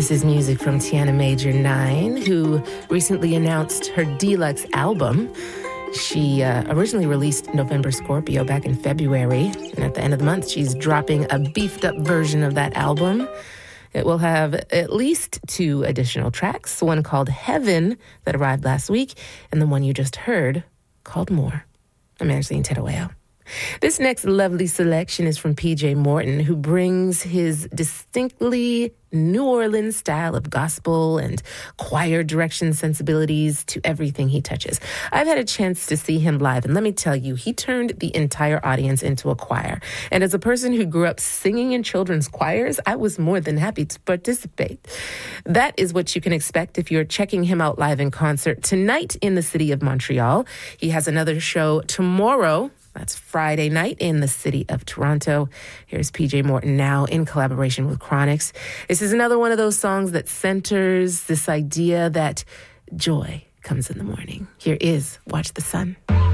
This is music from Tiana Major 9, who recently announced her deluxe album. She originally released November Scorpio back in February, and at the end of the month, she's dropping a beefed-up version of that album. It will have at least 2 additional tracks, one called Heaven that arrived last week, and the one you just heard called More. I'm Angela Tedaweo. This next lovely selection is from PJ Morton, who brings his distinctly New Orleans style of gospel and choir direction sensibilities to everything he touches. I've had a chance to see him live, and let me tell you, he turned the entire audience into a choir. And as a person who grew up singing in children's choirs, I was more than happy to participate. That is what you can expect if you're checking him out live in concert tonight in the city of Montreal. He has another show tomorrow. That's Friday night in the city of Toronto. Here's PJ Morton now in collaboration with Chronixx. This is another one of those songs that centers this idea that joy comes in the morning. Here is Watch the Sun.